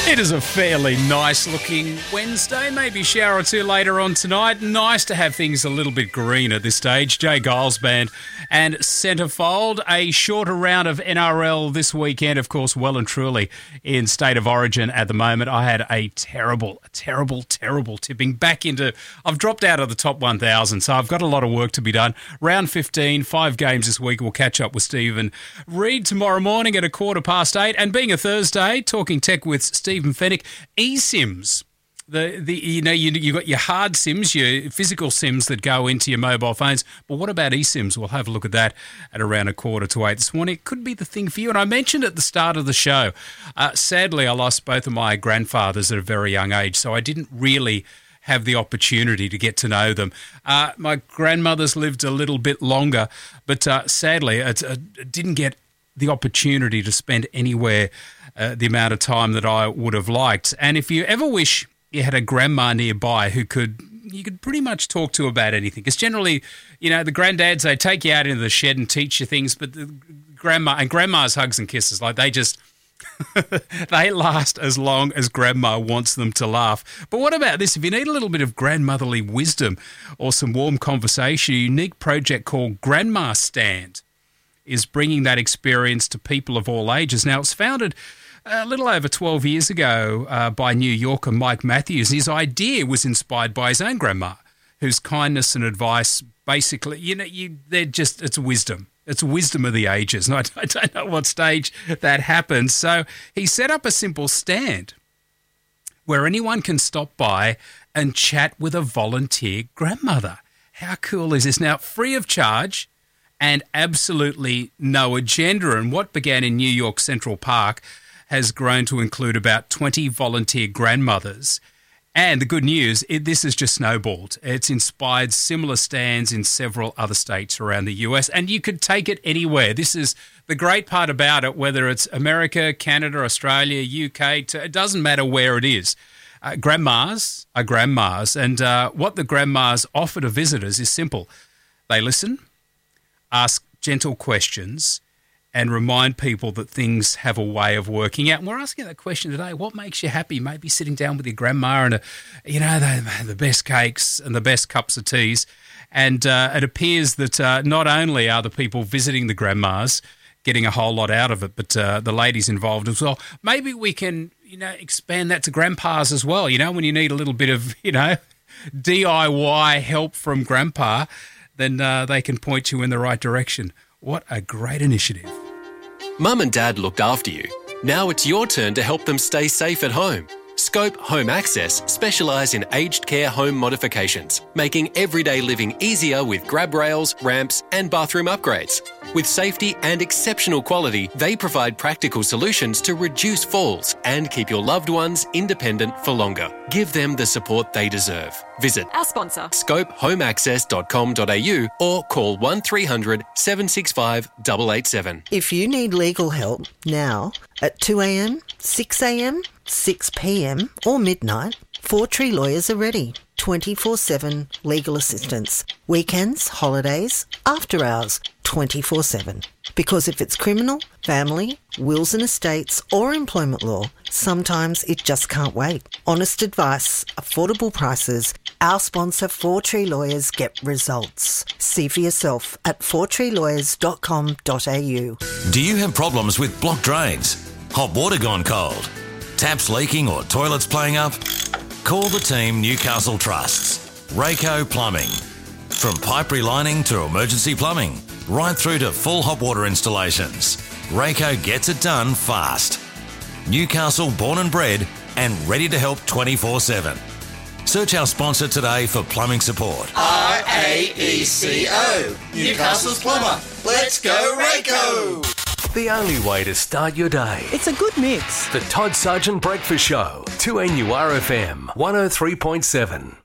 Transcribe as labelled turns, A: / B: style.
A: It is a fairly nice-looking Wednesday, maybe a shower or two later on tonight. Nice to have things a little bit green at this stage. Jay Giles Band and Centrefold. A shorter round of NRL this weekend, of course, well and truly in State of Origin at the moment. I had a terrible tipping back into... I've dropped out of the top 1,000, so I've got a lot of work to be done. Round 15, 5 games this week. We'll catch up with Stephen Reid tomorrow morning at 8:15. And being a Thursday, talking tech with Stephen Fennick. eSIMs, you got your hard SIMs, your physical SIMs that go into your mobile phones. But what about eSIMs? We'll have a look at that at around 7:45 this morning. It could be the thing for you. And I mentioned at the start of the show, sadly, I lost both of my grandfathers at a very young age, so I didn't really have the opportunity to get to know them. My grandmothers lived a little bit longer, but sadly, I didn't get the opportunity to spend anywhere the amount of time that I would have liked. And if you ever wish you had a grandma nearby who you could pretty much talk to about anything, because generally, the granddads, they take you out into the shed and teach you things, but the grandma's hugs and kisses, like they just... they last as long as grandma wants them to laugh. But what about this? If you need a little bit of grandmotherly wisdom or some warm conversation, a unique project called Grandma Stand is bringing that experience to people of all ages. Now, it's founded a little over 12 years ago by New Yorker Mike Matthews. His idea was inspired by his own grandma, whose kindness and advice, basically, it's wisdom. It's wisdom of the ages. And I don't know what stage that happened. So he set up a simple stand where anyone can stop by and chat with a volunteer grandmother. How cool is this? Now, free of charge and absolutely no agenda. And what began in New York Central Park has grown to include about 20 volunteer grandmothers. And the good news, this has just snowballed. It's inspired similar stands in several other states around the US, and you could take it anywhere. This is the great part about it, whether it's America, Canada, Australia, UK, it doesn't matter where it is. Grandmas are grandmas, and what the grandmas offer to visitors is simple. They listen, ask gentle questions, and remind people that things have a way of working out. And we're asking that question today. What makes you happy? Maybe sitting down with your grandma and, the best cakes and the best cups of teas. And it appears that not only are the people visiting the grandmas getting a whole lot out of it, but the ladies involved as well. Maybe we can, expand that to grandpas as well. When you need a little bit of, DIY help from grandpa, then they can point you in the right direction. What a great initiative.
B: Mum and Dad looked after you. Now it's your turn to help them stay safe at home. Scope Home Access specialise in aged care home modifications, making everyday living easier with grab rails, ramps and bathroom upgrades. With safety and exceptional quality, they provide practical solutions to reduce falls and keep your loved ones independent for longer. Give them the support they deserve. Visit
C: our sponsor,
B: scopehomeaccess.com.au or call 1300 765 887.
D: If you need legal help now at 2 a.m, 6 a.m, 6 p.m. or midnight, Four Tree Lawyers are ready. 24/7 legal assistance. Weekends, holidays, after hours, 24/7. Because if it's criminal, family, wills and estates or employment law, sometimes it just can't wait. Honest advice, affordable prices. Our sponsor, Four Tree Lawyers, get results. See for yourself at fourtreelawyers.com.au.
E: Do you have problems with blocked drains? Hot water gone cold? Taps leaking or toilets playing up? Call the team Newcastle trusts. Rayco Plumbing. From pipe relining to emergency plumbing, right through to full hot water installations, Rayco gets it done fast. Newcastle born and bred and ready to help 24/7. Search our sponsor today for plumbing support.
F: RAECO. Newcastle's plumber. Let's go Rayco.
G: The only way to start your day.
H: It's a good mix.
G: The Todd Sargent Breakfast Show. 2NURFM 103.7.